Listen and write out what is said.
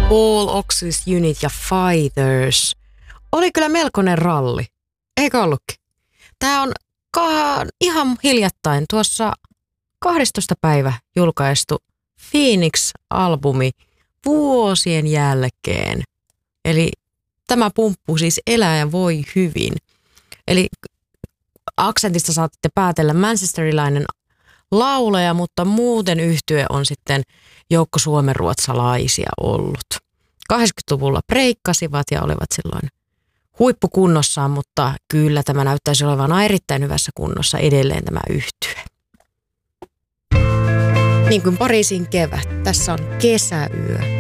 All Oxys Unit ja Fighters. Oli kyllä melkoinen ralli, eikö ollutkin? Tämä on ihan hiljattain tuossa 12. päivä julkaistu Phoenix-albumi vuosien jälkeen. Eli tämä pumppu siis elää ja voi hyvin. Eli aksentista saatitte päätellä manchesterilainen laulaja, mutta muuten yhtye on sitten joukko suomenruotsalaisia ollut. 80-luvulla breikkasivat ja olivat silloin huippukunnossaan, mutta kyllä tämä näyttäisi olevan erittäin hyvässä kunnossa edelleen tämä yhtye. Niin kuin Pariisin kevät, tässä on Kesäyö.